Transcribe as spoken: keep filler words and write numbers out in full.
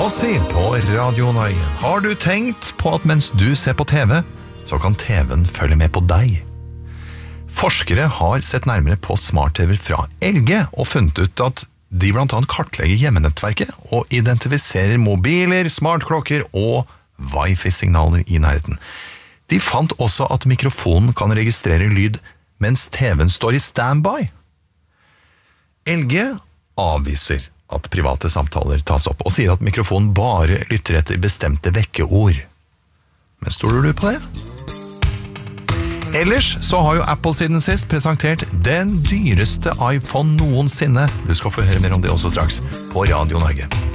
Åsi på Radio Norge. Har du tenkt på at mens du ser på TV, så kan T V-en følge med på deg? Forskere har sett nærmere på smart-T V fra L G og funnet ut at de blant annet kartlegger hjemmenettverket og identifiserer mobiler, smartklokker og wifi-signaler i nærheten. De fant også at mikrofonen kan registrere lyd mens T V-en står i standby. L G avviser at private samtaler tas opp, og sier at mikrofonen bare lytter etter bestemte vekkeord. Men stoler du på det? Ellers så har jo Apple siden sist presentert den dyreste iPhone noensinne. Du skal få høre mer om det også straks på Radio Norge.